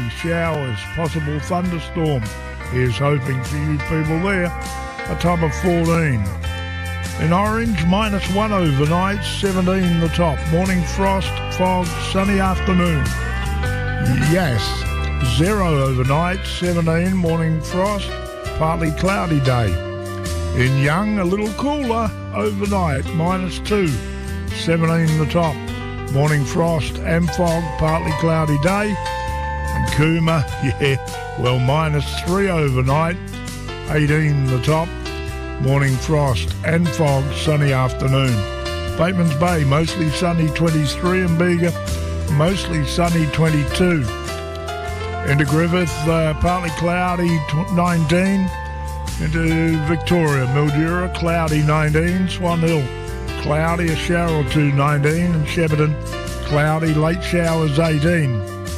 showers, possible thunderstorm. Here's hoping for you people there. A top of 14. In Orange, -1 overnight, 17 the top. Morning frost, fog, sunny afternoon. Yes, 0 overnight, 17, morning frost, partly cloudy day. In Young, a little cooler overnight, -2, 17 the top. Morning frost and fog, partly cloudy day. And Cooma, well, -3 overnight, 18 the top. Morning frost and fog, sunny afternoon. Bateman's Bay, mostly sunny, 23, and Bega, mostly sunny, 22. Into Griffith, partly cloudy, 19. Into Victoria, Mildura, cloudy, 19. Swan Hill, cloudy, a shower or two, 19. And Shepparton, cloudy, late showers, 18.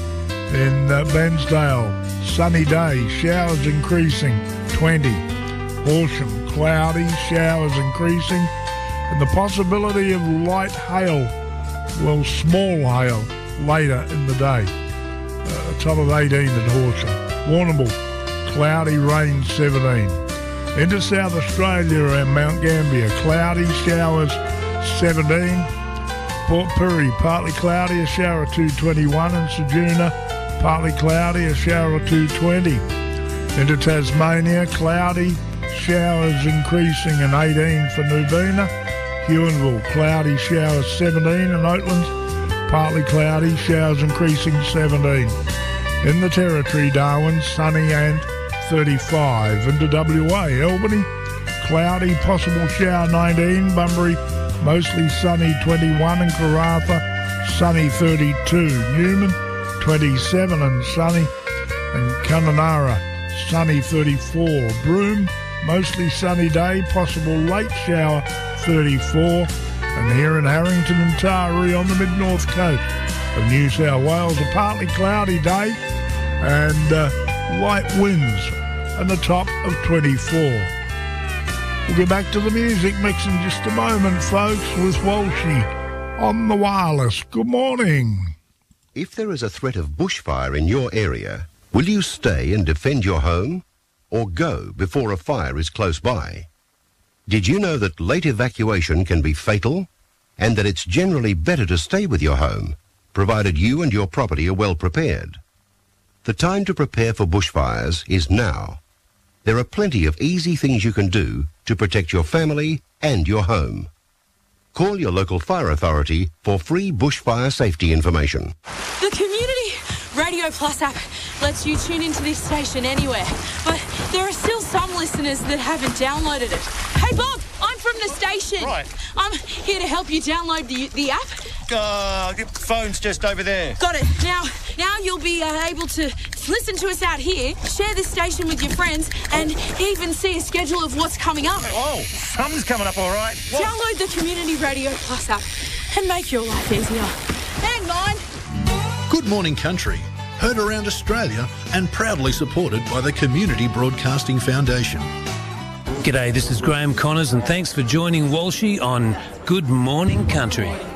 In Bairnsdale, sunny day, showers increasing, 20. Horsham, cloudy, showers increasing, and the possibility of light hail, well, small hail, later in the day. A top of 18 at Horsham. Warrnambool, cloudy, rain, 17. Into South Australia and Mount Gambier, cloudy, showers, 17. Port Pirie, partly cloudy, a shower or two, 21. And Ceduna, partly cloudy, a shower or two, 20. Into Tasmania, cloudy, showers increasing, and 18 for Nubina. Huonville, cloudy, showers, 17. And Oatlands, partly cloudy, showers increasing, 17. In the Territory, Darwin, sunny and 35. Into WA, Albany, cloudy, possible shower, 19. Bunbury, mostly sunny, 21. And Karratha, sunny, 32. Newman, 27 and sunny. And Kununurra, sunny, 34. Broome, mostly sunny day, possible late shower, 34. And here in Harrington and Taree on the mid-north coast of New South Wales, a partly cloudy day and light winds and a top of 24. We'll get back to the music mix in just a moment, folks, with Walshy on the wireless. Good morning. If there is a threat of bushfire in your area, will you stay and defend your home or go before a fire is close by? Did you know that late evacuation can be fatal and that it's generally better to stay with your home, provided you and your property are well prepared? The time to prepare for bushfires is now. There are plenty of easy things you can do to protect your family and your home. Call your local fire authority for free bushfire safety information. The Community Radio Plus app lets you tune into this station anywhere, but there are still some listeners that haven't downloaded it. Hey Bob, I'm from the station. Right. I'm here to help you download the app. The phone's just over there. Got it. Now you'll be able to listen to us out here, share this station with your friends, and even see a schedule of what's coming up. Oh, something's coming up all right. What? Download the Community Radio Plus app and make your life easier. Hang on. Good Morning Country, heard around Australia and proudly supported by the Community Broadcasting Foundation. G'day, this is Graham Connors and thanks for joining Walshy on Good Morning Country.